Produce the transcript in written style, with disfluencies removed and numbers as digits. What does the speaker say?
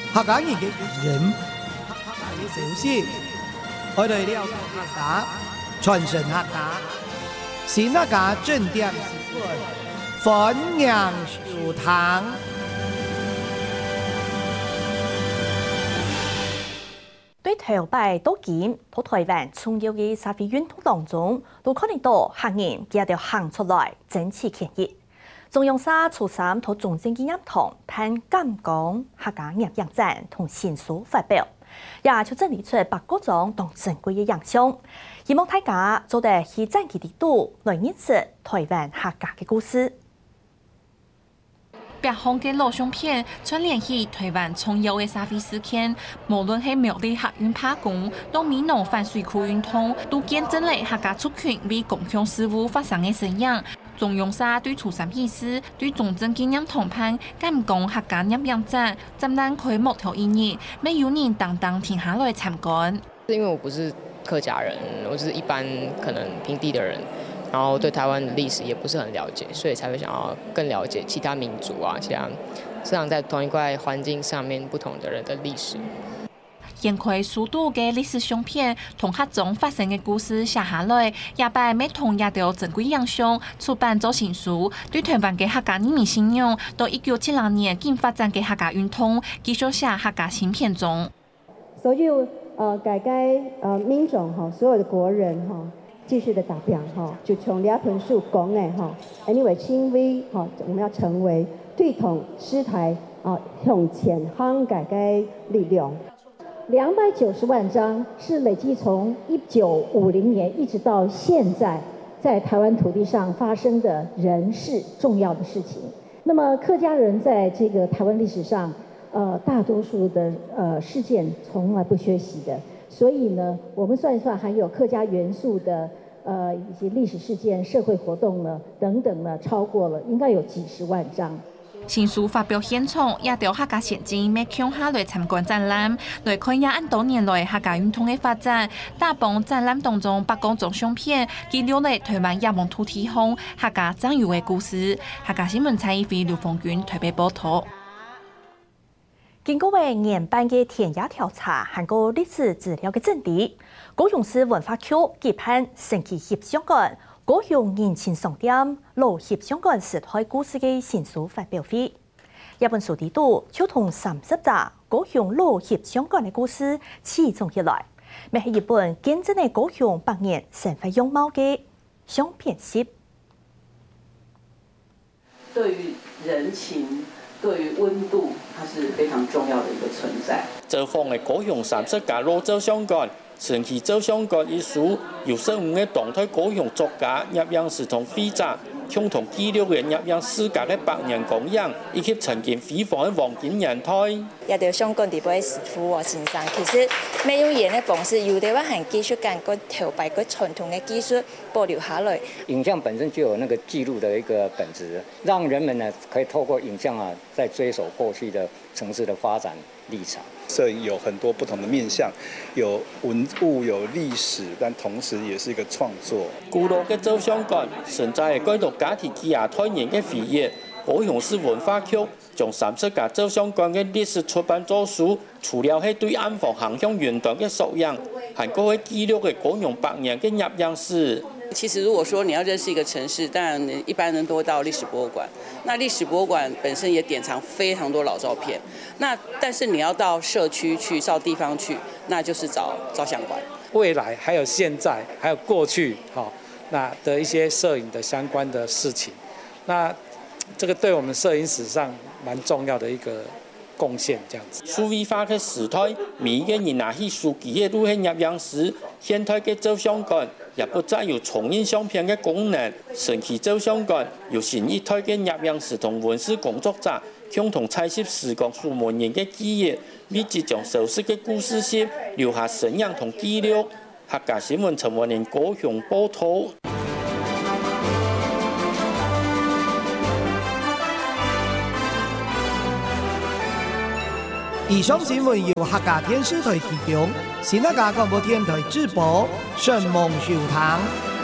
客家人嘅人，客家嘅小事，我哋了解客家，傳承客家，是客家正點時分，歡迎收聽。 對頭擺多見，到台灣重要嘅社會運動當中，都可能到客人佢哋行出來爭取權益。中央社初三到中正紀念堂辦贛江客家業影展同新書發表，也就整理出8個種當珍貴嘅影像，希望大家做得去zan基地度來認識台灣客家嘅故事。 8項嘅錄像片串聯起台灣重要嘅社會事件，無論係苗栗客運罷工、到美濃反水庫運動，都見證了客家族群為共享事務發生嘅聲音。中央社對初三起事對中正紀念堂辦贛江客家業影展，展覽開幕頭一日，沒有人當停下來參觀。 因為我不是客家人，我是一般可能平地的人。然後對台灣的歷史也不是很了解，所以才會想要更了解其他民族啊，其他生長在同一塊環境上面不同的人的歷史。 掀開數度嘅歷史相片，同客中發生嘅故事寫下來，也擺每同也條珍貴影像出版做新書，對台灣嘅客家人民信仰到1970年經發展嘅客家運動，繼續寫客家新篇章。 所有改民眾所有的國人繼續的達標就從兩盆樹講anyway 親威我們要成為對統師台向前行改革力量。290萬張是累計從1950年一直到現在，在台灣土地上發生的人事重要的事情。那麼客家人在這個台灣歷史上，大多數的事件從來不缺席的。所以呢，我們算一算，含有客家元素的一些歷史事件、社會活動呢等等呢，超過了應該有幾十萬張。 新書發表現場，也條客家先進要向下來參觀展覽，來看下按多年來客家運動嘅發展。大磅展覽當中8個種相片，記錄了台灣野望土地上客家戰友嘅故事。客家新聞蔡依菲、劉鳳君台北報道。 經過研辦嘅田野調查，韓國歷史資料嘅整理，高雄市文化局舉辦升級翕相館、高雄人情商店、老翕相館時代故事嘅新書發表會。一本書地圖就同30集高雄老翕相館嘅故事齊綜起來，咪係一本見證嘅高雄百年生活樣貌嘅相片集。 對於人情，對於溫度，它是非常重要的一個存在。 這方嘅高雄30家老照相館，長期照相館一書，由15嘅當代高雄作家攝影師同繪者，共同記錄嘅攝影世界嘅百年光影，以及曾經輝煌嘅黃金年代。 也條相關地位師傅和先生，其實美容業嘅方式有啲話係技術間個頭擺個傳統嘅技術保留下來。 影像本身就有那個記錄的一個本質，讓人們呢可以透過影像在追溯過去的城市的發展歷程。 攝影有很多不同的面向，有文物、有歷史，但同時也是一個創作。 古老嘅照相館，現在係改讀家庭幾廿代年嘅回憶。高雄市文化局將30家照相館嘅歷史出版做書，除了係對暗房航向運動嘅素養，還個係記錄嘅高雄百年嘅攝影史。 其實如果說你要認識一個城市，當然一般人都到歷史博物館。那歷史博物館本身也典藏非常多老照片。但是你要到社區去，到地方去，那就是找照相館。 未來還有現在，還有過去，那的一些攝影的相關的事情，那這個對我們攝影史上蠻重要的一個貢獻，這樣子。 數位化嘅時代，每個人拿起手機嘅都係攝影師，現代嘅照相館也不再有重印相片嘅功能。神奇照相館由新一代嘅攝影師同文史工作者共同採集時光數萬年嘅記憶，密集將熟悉嘅故事線留下聲音同記錄。客家新聞陳文年高雄報道。 以上新聞由客家電視台提供，新客家廣播電台直播，順夢收聽。